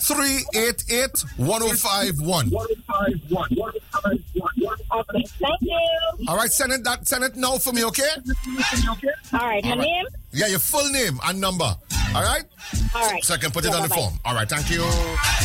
388-1051. Okay, thank you. All right, send it now for me, okay? All right, my name? Yeah, your full name and number. All right? All right. So I can put it on the bye-bye. form. All right, thank you.